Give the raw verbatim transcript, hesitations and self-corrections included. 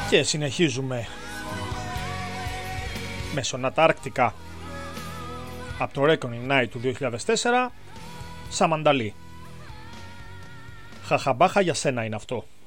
Και συνεχίζουμε με Σονάτα Arctica από το Reckoning Night του δύο χιλιάδες τέσσερα. Σαμανταλή. Χαχαμπάχα για σένα είναι αυτό.